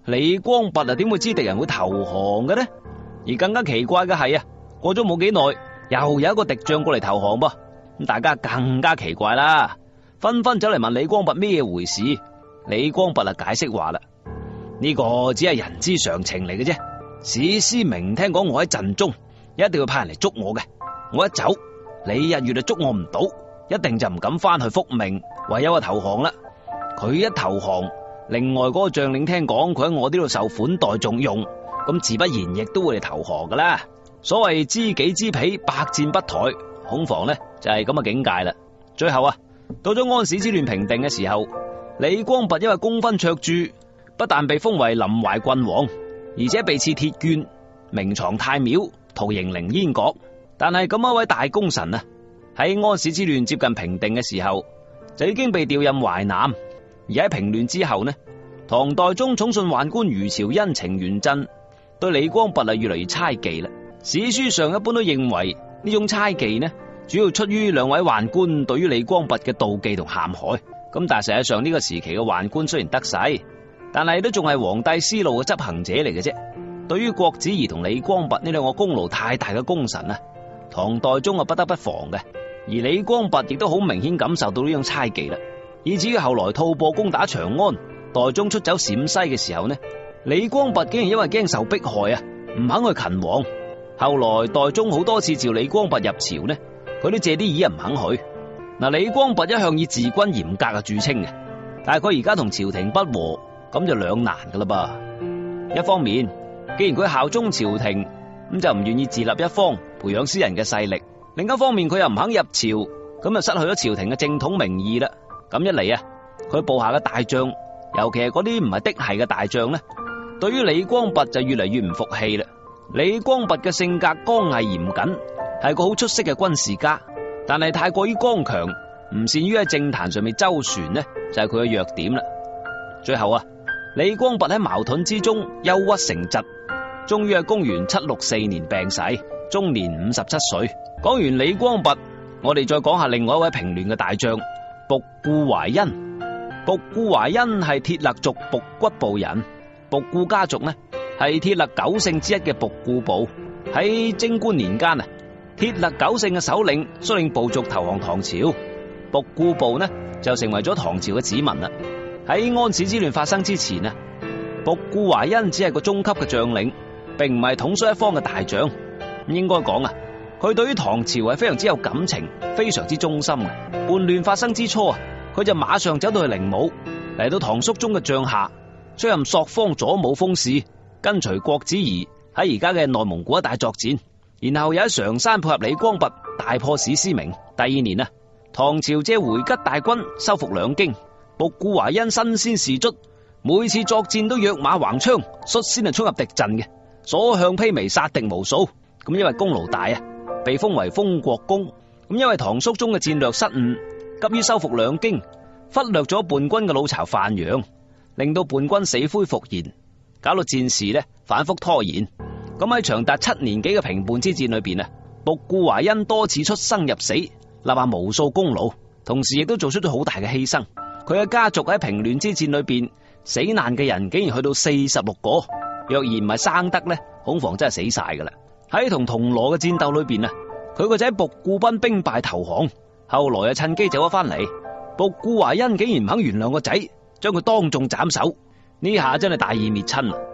李光弼點會知敵人會投降嘅呢？而更加奇怪嘅係啊，過咗冇幾耐，又有一個敵將過嚟投降噃。咁大家更加奇怪啦，紛紛走嚟問李光弼咩回事。李光弼解釋話啦，呢個只係人之常情嚟嘅啫。史思明聽講我喺陣中，一定要派人嚟捉我嘅。我一走，李日月就捉我唔到，一定就唔敢翻去復命，唯有投降啦。佢一投降，另外嗰個將領聽講佢喺我呢度受款待重用，咁自不然亦都會嚟投降噶啦。所謂知己知彼，百戰不殆，恐防呢就係咁嘅境界啦。最後啊，到咗安史之亂平定嘅時候，李光弼因為功勳卓著，不但被封為臨淮郡王，而且被賜鐵券，名藏太廟，徒刑凌煙閣。但係咁一位大功臣啊，喺安史之亂接近平定嘅時候，就已經被調任淮南。而喺平亂之後呢，唐代宗寵信宦官余朝恩、程元振，對李光弼越嚟越猜忌啦。史書上一般都認為呢種猜忌呢，主要出於兩位宦官對於李光弼嘅妒忌同陷害。咁但係實際上呢個時期嘅宦官雖然得勢，但係都仲係皇帝思路嘅執行者嚟嘅啫。對於郭子儀同李光弼呢兩個功勞太大嘅功臣啊，唐代宗不得不防嘅。而李光弼亦都好明顯感受到呢種猜忌啦。以至於後來吐蕃攻打長安，代宗出走陝西嘅時候呢，李光弼竟然因為驚受迫害啊，唔肯去勤王。後來代宗好多次召李光弼入朝呢，佢都借啲意唔肯去。嗱，李光弼一向以治軍嚴格著稱嘅，但係佢而家同朝廷不和，咁就兩難噶啦噃。一方面，既然佢效忠朝廷，咁就唔願意自立一方，培養私人嘅勢力；另一方面，佢又唔肯入朝，咁就失去咗朝廷嘅正統名義啦。咁一嚟啊，佢部下嘅大將，尤其係嗰啲唔係嫡系嘅大將呢，對於李光弼就越嚟越唔服氣啦。李光弼嘅性格剛毅嚴謹，係個好出色嘅軍事家，但係太過於剛強，唔善於喺政壇上面周旋呢，就係佢嘅弱點啦。最後啊，李光弼喺矛盾之中憂鬱成疾，終於喺公元764年病逝，終年57歲。講完李光弼，我哋再講下另外一位平亂嘅大將僕固懷恩。僕固懷恩係鐵勒族僕骨部人，僕固家族呢係鐵勒9姓之一嘅僕固部。喺貞觀年間啊，鐵勒9姓嘅首領率領部族投降唐朝，僕固部呢就成為咗唐朝嘅子民啦。喺安史之亂發生之前啊，僕固懷恩只係個中級嘅將領，並唔係統帥一方嘅大將。應該講啊，佢對於唐朝係非常之有感情，非常之忠心嘅。叛亂發生之初啊，佢就馬上走到去靈武，嚟到唐肅宗嘅帳下，出任朔方左武鋒使，跟隨郭子儀喺而家嘅內蒙古一帶作戰。然後又喺常山配合李光弼，大破史思明。第二年啊，唐朝借回吉大軍收復兩京，僕固懷恩身先士卒，每次作戰都躍馬橫槍，率先衝入敵陣嘅，所向披靡，殺敵無數。咁因為功勞大啊，被封為豐國公。咁因為唐肅宗嘅戰略失誤，急於收復兩京，忽略咗叛軍嘅老巢范陽，令到叛軍死灰復燃，搞到戰事呢反覆拖延。咁喺長達7年幾嘅平叛之戰裏邊啊，僕固懷恩多次出生入死，立下無數功勞，同時亦都做出咗好大嘅犧牲。佢嘅家族喺平亂之戰裏邊死難嘅人竟然去到46個，若然唔係生得呢，恐防真係死晒噶啦。喺同銅鑼嘅戰鬥裏邊啊，佢個仔僕固斌兵敗投降，後來趁機走咗翻嚟，僕固懷恩竟然唔肯原諒個仔，將佢當眾斬首。呢下真係大義滅親啊！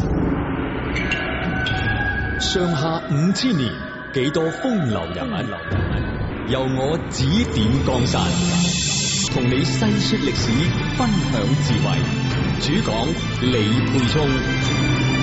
上下5000年，幾多風流人物，由我指點江山，同你細說歷史，分享智慧。主講李沛聰。